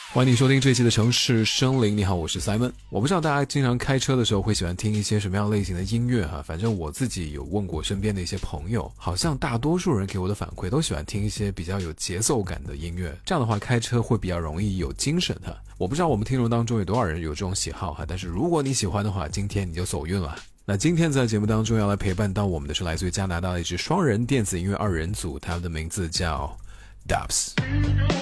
欢迎你收听这期的城市声林。你好，我是 Simon。 我不知道大家经常开车的时候会喜欢听一些什么样类型的音乐哈，反正我自己有问过身边的一些朋友，好像大多数人给我的反馈都喜欢听一些比较有节奏感的音乐，这样的话开车会比较容易有精神哈。我不知道我们听众当中有多少人有这种喜好哈，但是如果你喜欢的话，今天你就走运了。那今天在节目当中要来陪伴到我们的是来自于加拿大的一支双人电子音乐二人组，他们的名字叫 Dubs。